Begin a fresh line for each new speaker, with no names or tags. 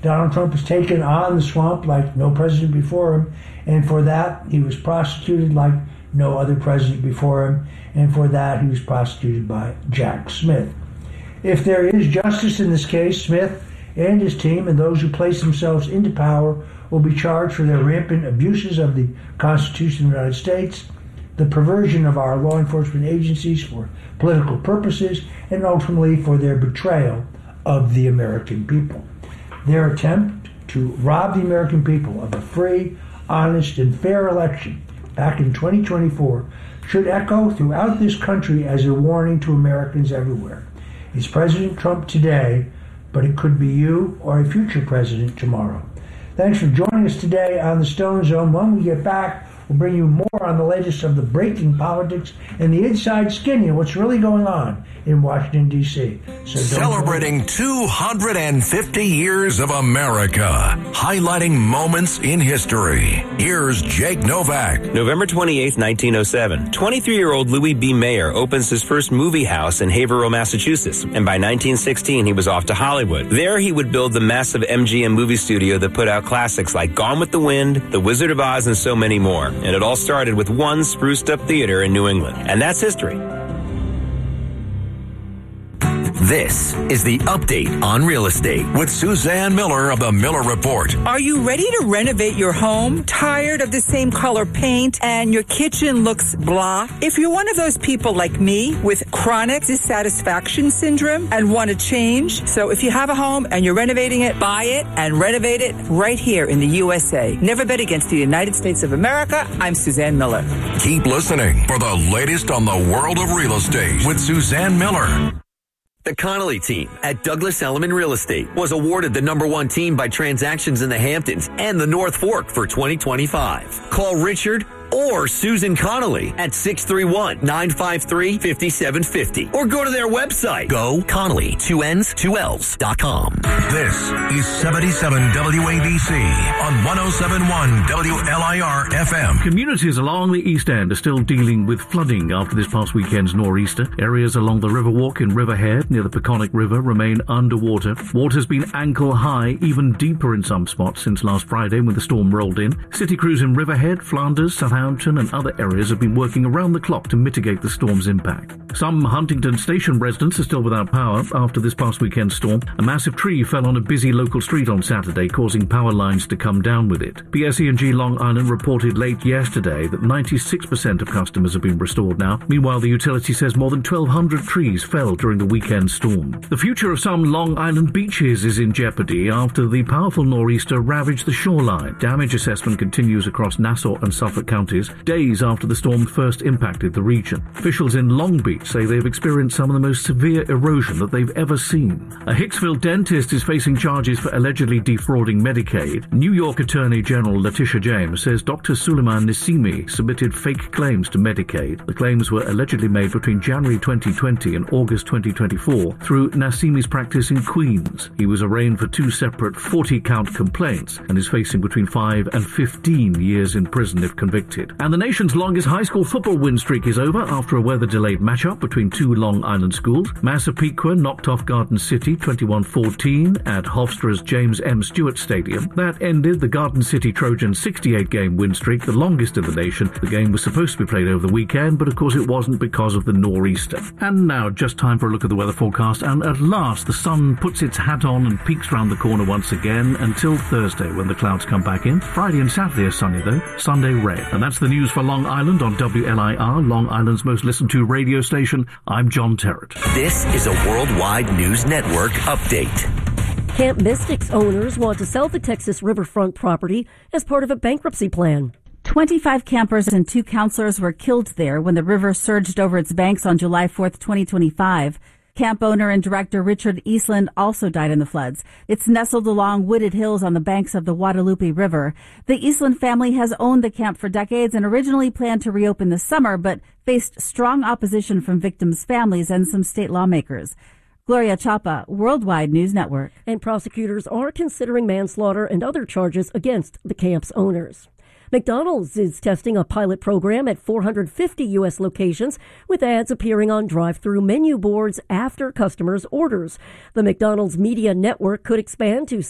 Donald Trump has taken on the swamp like no president before him, and for that he was prosecuted like no other president before him, and for that he was prosecuted by Jack Smith. If there is justice in this case, Smith and his team and those who place themselves into power will be charged for their rampant abuses of the Constitution of the United States, the perversion of our law enforcement agencies for political purposes, and ultimately for their betrayal of the American people. Their attempt to rob the American people of a free, honest, and fair election back in 2024 should echo throughout this country as a warning to Americans everywhere. It's President Trump today, but it could be you or a future president tomorrow. Thanks for joining us today on the Stone Zone. When we get back, we'll bring you more on the latest of the breaking politics and the inside skinny of what's really going on in Washington, D.C.
Celebrating 250 years of America, highlighting moments in history. Here's Jake Novak.
November 28, 1907, 23-year-old Louis B. Mayer opens his first movie house in Haverhill, Massachusetts, and by 1916 he was off to Hollywood. There he would build the massive MGM movie studio that put out classics like Gone with the Wind, The Wizard of Oz, and so many more. And it all started with one spruced-up theater in New England. And that's history.
This is the Update on Real Estate with Suzanne Miller of the Miller Report.
Are you ready to renovate your home? Tired of the same color paint and your kitchen looks blah? If you're one of those people like me with chronic dissatisfaction syndrome and want to change, so if you have a home and you're renovating it, buy it and renovate it right here in the USA. Never bet against the United States of America. I'm Suzanne Miller.
Keep listening for the latest on the world of real estate with Suzanne Miller.
The Connolly team at Douglas Elliman Real Estate was awarded the #1 team by Transactions in the Hamptons and the North Fork for 2025. Call Richard or Susan Connolly at 631-953-5750 or go to their website, GoConnolly2Ns2Ls.com.
This is 77 WABC on 107.1 WLIR FM.
Communities along the East End are still dealing with flooding after this past weekend's nor'easter. Areas along the Riverwalk in Riverhead near the Peconic River remain underwater. Water's been ankle high, even deeper in some spots since last Friday when the storm rolled in. City crews in Riverhead, Flanders, Southampton and other areas have been working around the clock to mitigate the storm's impact. Some Huntington Station residents are still without power after this past weekend's storm. A massive tree fell on a busy local street on Saturday, causing power lines to come down with it. PSE&G Long Island reported late yesterday that 96% of customers have been restored now. Meanwhile, the utility says more than 1,200 trees fell during the weekend storm. The future of some Long Island beaches is in jeopardy after the powerful nor'easter ravaged the shoreline. Damage assessment continues across Nassau and Suffolk counties, days after the storm first impacted the region. Officials in Long Beach say they've experienced some of the most severe erosion that they've ever seen. A Hicksville dentist is facing charges for allegedly defrauding Medicaid. New York Attorney General Letitia James says Dr. Suleiman Nassimi submitted fake claims to Medicaid. The claims were allegedly made between January 2020 and August 2024 through Nassimi's practice in Queens. He was arraigned for 2 separate 40-count complaints and is facing between 5 and 15 years in prison if convicted. And the nation's longest high school football win streak is over after a weather-delayed matchup between 2 Long Island schools. Massapequa knocked off Garden City 21-14 at Hofstra's James M. Stewart Stadium. That ended the Garden City Trojans' 68-game win streak, the longest in the nation. The game was supposed to be played over the weekend, but of course it wasn't because of the nor'easter. And now, just time for a look at the weather forecast, and at last the sun puts its hat on and peeks round the corner once again until Thursday when the clouds come back in. Friday and Saturday are sunny though, Sunday rain. And that's the news for Long Island on WLIR, Long Island's most listened to radio station. I'm John Terrett.
This is a Worldwide News Network update.
Camp Mystics owners want to sell the Texas riverfront property as part of a bankruptcy plan.
25 campers and 2 counselors were killed there when the river surged over its banks on July 4th, 2025. Camp owner and director Richard Eastland also died in the floods. It's nestled along wooded hills on the banks of the Guadalupe River. The Eastland family has owned the camp for decades and originally planned to reopen this summer, but faced strong opposition from victims' families and some state lawmakers. Gloria Chapa, Worldwide News Network.
And prosecutors are considering manslaughter and other charges against the camp's owners. McDonald's is testing a pilot program at 450 U.S. locations with ads appearing on drive-through menu boards after customers' orders. The McDonald's Media Network could expand to